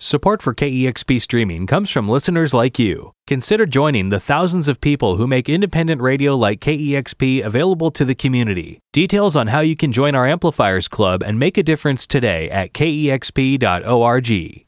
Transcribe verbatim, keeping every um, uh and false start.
Support for K E X P Streaming comes from listeners like you. Consider joining the thousands of people who make independent radio like K E X P available to the community. Details on how you can join our Amplifiers Club and make a difference today at K E X P dot org.